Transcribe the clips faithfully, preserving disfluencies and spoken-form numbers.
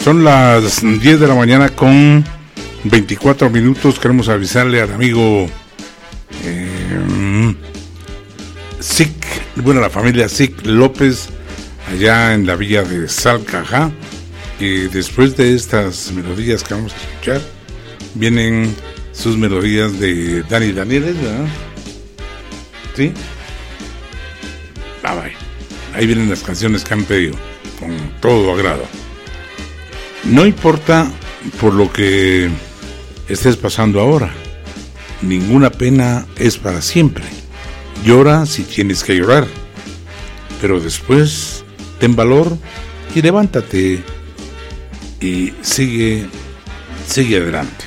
Son las diez de la mañana con veinticuatro minutos. Queremos avisarle al amigo eh, Sic, bueno, la familia Sic López, allá en la villa de Salcajá, que después de estas melodías que vamos a escuchar, vienen sus melodías de Dani Danieles, ¿verdad? ¿Sí? Ah, bye. Ahí vienen las canciones que han pedido, con todo agrado. No importa por lo que estés pasando ahora, ninguna pena es para siempre. Llora si tienes que llorar, pero después ten valor y levántate y sigue, sigue adelante.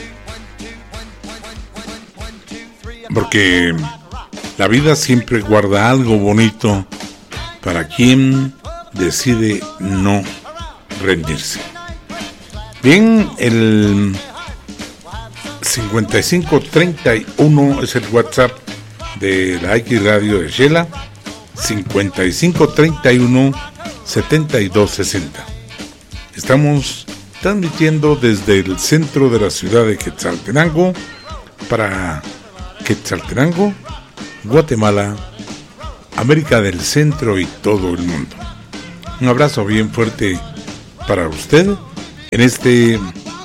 Porque la vida siempre guarda algo bonito para quien decide no rendirse. Bien, el cincuenta y cinco treinta y uno es el WhatsApp de la X Radio de Shela, cincuenta y cinco treinta y uno setenta y dos sesenta. Estamos transmitiendo desde el centro de la ciudad de Quetzaltenango para Quetzaltenango, Guatemala, América del Centro y todo el mundo. Un abrazo bien fuerte para usted en este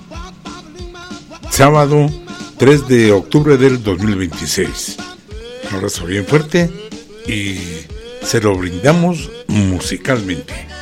sábado tres de octubre del dos mil veintiséis. Un abrazo bien fuerte y se lo brindamos musicalmente.